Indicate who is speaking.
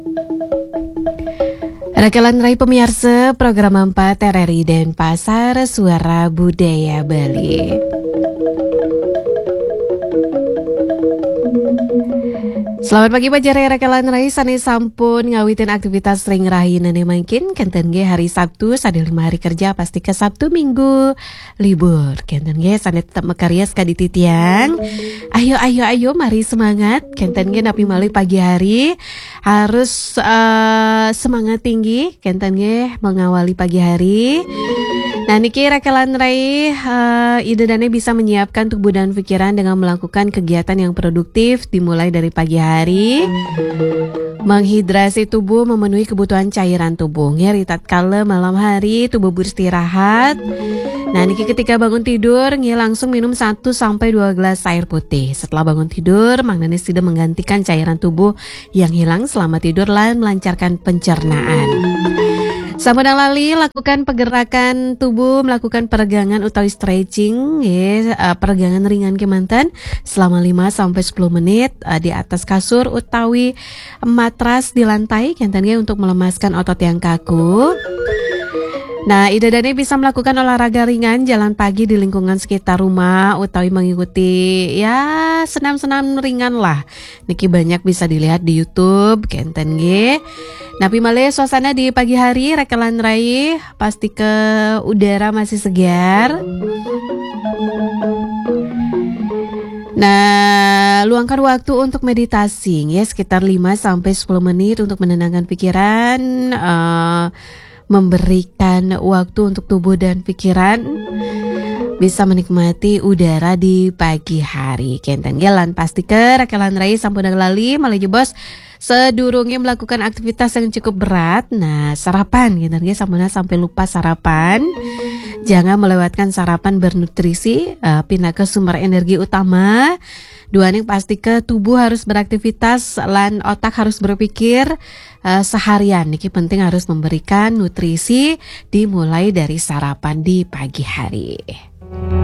Speaker 1: Rakalan Rai pemirsa program 4 RRI Denpasar Suara Budaya Bali. Selamat pagi Pajare Rakalan Rai sani sampun ngawitin aktivitas ring rahi nane mangkin kenten ge hari Sabtu sadel 5 hari kerja pasti ke Sabtu Minggu libur kenten ge sani tetap makarya sekadi titiang. Ayo mari semangat kenten ge napi malih pagi hari harus semangat tinggi kenten ge mengawali pagi hari. Nah niki Rakalan Rai ide dane bisa menyiapkan tubuh dan pikiran dengan melakukan kegiatan yang produktif dimulai dari pagi hari. Menghidrasi tubuh memenuhi kebutuhan cairan tubuh. Ngeri tatkala malam hari tubuh beristirahat. Nah niki ketika bangun tidur langsung minum 1 sampai 2 gelas air putih. Setelah bangun tidur, Mang Nanis tidak menggantikan cairan tubuh yang hilang selama tidur dan melancarkan pencernaan. Sampun lali lakukan pergerakan tubuh, melakukan peregangan utawi stretching, peregangan ringan kemantan selama 5 sampai 10 menit di atas kasur utawi matras di lantai kentangnya untuk melemaskan otot yang kaku. Nah, ide dane bisa melakukan olahraga ringan jalan pagi di lingkungan sekitar rumah utawi mengikuti senam-senam ringan lah. Niki banyak bisa dilihat di YouTube kenten ge. Napi male suasana di pagi hari Rakalan Rai pasti ke udara masih segar. Nah, luangkan waktu untuk meditasi sekitar 5 sampai 10 menit untuk menenangkan pikiran, memberikan waktu untuk tubuh dan pikiran bisa menikmati udara di pagi hari. Kenten gelan pasti ke Rakalan Rai sampun lali malih bos sedurungnya melakukan aktivitas yang cukup berat. Nah, sarapan kenten ge sampai lupa sarapan. Jangan melewatkan sarapan bernutrisi, pindah ke sumber energi utama. Dua yang pasti ke tubuh harus beraktivitas lan otak harus berpikir seharian. Niki penting harus memberikan nutrisi dimulai dari sarapan di pagi hari.